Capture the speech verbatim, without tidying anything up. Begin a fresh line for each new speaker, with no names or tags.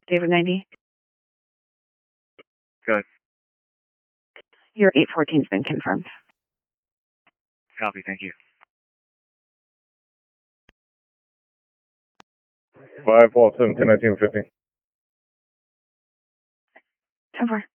David ninety.
Good.
Your eight fourteen's been confirmed.
Copy, thank you.
five, Wall seven, ten nineteen fifty.
ten four.